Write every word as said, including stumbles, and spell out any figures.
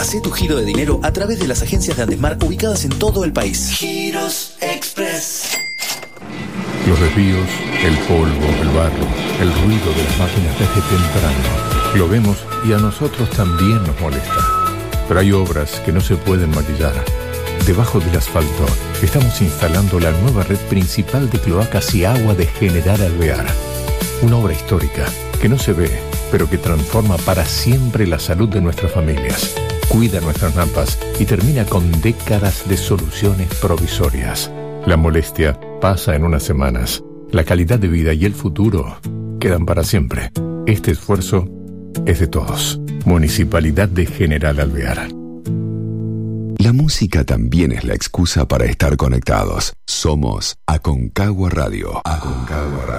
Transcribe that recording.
Hacé tu giro de dinero a través de las agencias de Andesmar ubicadas en todo el país. Giros Express. Los desvíos, el polvo, el barro, el ruido de las máquinas desde temprano. Lo vemos y a nosotros también nos molesta. Pero hay obras que no se pueden maquillar. Debajo del asfalto estamos instalando la nueva red principal de cloacas y agua de General Alvear. Una obra histórica que no se ve, pero que transforma para siempre la salud de nuestras familias. Cuida nuestras napas y termina con décadas de soluciones provisorias. La molestia pasa en unas semanas. La calidad de vida y el futuro quedan para siempre. Este esfuerzo es de todos. Municipalidad de General Alvear. La música también es la excusa para estar conectados. Somos Aconcagua Radio. Aconcagua Radio.